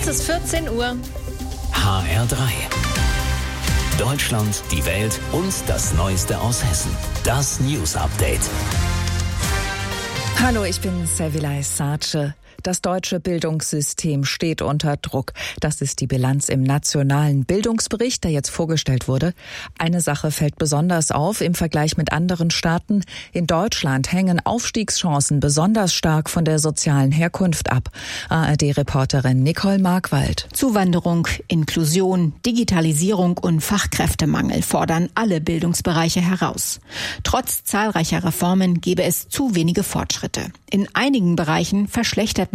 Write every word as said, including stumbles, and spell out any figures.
ist vierzehn Uhr. H R drei. Deutschland, die Welt und das Neueste aus Hessen. Das News Update. Hallo, ich bin Servilay Sace. Das deutsche Bildungssystem steht unter Druck. Das ist die Bilanz im nationalen Bildungsbericht, der jetzt vorgestellt wurde. Eine Sache fällt besonders auf im Vergleich mit anderen Staaten. In Deutschland hängen Aufstiegschancen besonders stark von der sozialen Herkunft ab. A R D-Reporterin Nicole Markwald. Zuwanderung, Inklusion, Digitalisierung und Fachkräftemangel fordern alle Bildungsbereiche heraus. Trotz zahlreicher Reformen gebe es zu wenige Fortschritte. In einigen Bereichen verschlechtert